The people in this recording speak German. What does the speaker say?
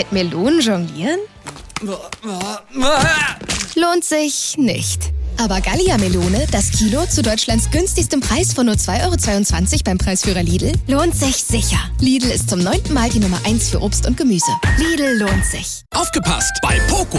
Mit Melonen jonglieren? Lohnt sich nicht. Aber Gallia-Melone, das Kilo zu Deutschlands günstigstem Preis von nur 2,22 € beim Preisführer Lidl, lohnt sich sicher. Lidl ist zum 9. Mal die Nummer 1 für Obst und Gemüse. Lidl lohnt sich. Aufgepasst! Bei Poco